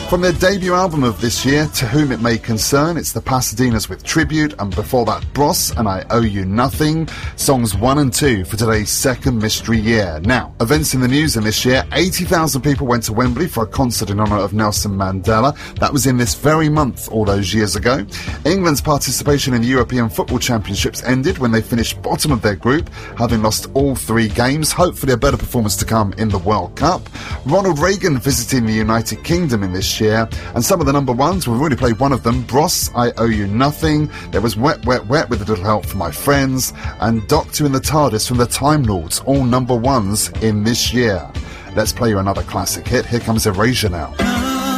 From their debut album of this year, To Whom It May Concern, it's the Pasadenas with Tribute, and before that, Bros and I Owe You Nothing, songs 1 and 2 for today's second mystery year. Now, events in the news in this year: 80,000 people went to Wembley for a concert in honour of Nelson Mandela. That was in this very month all those years ago. England's participation in the European Football Championships ended when they finished bottom of their group, having lost all 3 games. Hopefully a better performance to come in the World Cup. Ronald Reagan visiting the United Kingdom in this year, and some of the number ones, we've already played one of them: Bros, I Owe You Nothing. There was Wet, Wet, Wet with a little help from my friends, and Doctor in the TARDIS from the Time Lords, all number ones in this year. Let's play you another classic hit. Here comes Erasure now.